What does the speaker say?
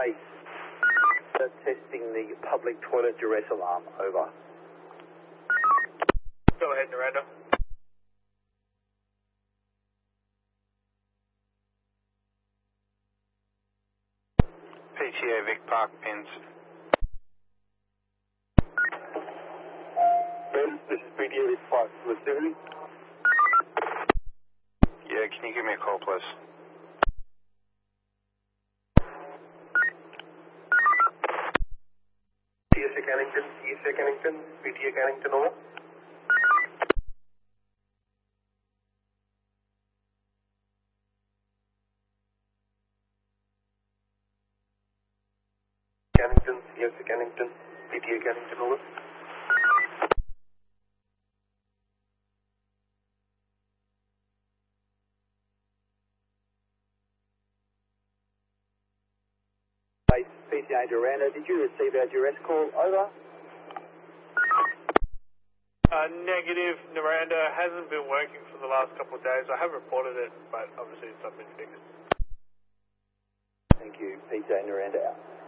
Base. Testing the public toilet duress alarm. Over. Go ahead, Naranda. PTA Vic Park pins. This is PTA Vic Park. Listening? Yeah, can you give me a call, please? PSA Cannington, PTA Cannington, over. Cannington, PSA Cannington, PTA Cannington, over. Base, PTA Duranda, did you receive our duress call? Over. Negative. Naranda hasn't been working for the last couple of days. I have reported it, but obviously it's not been fixed. Thank you. PTA Duranda out.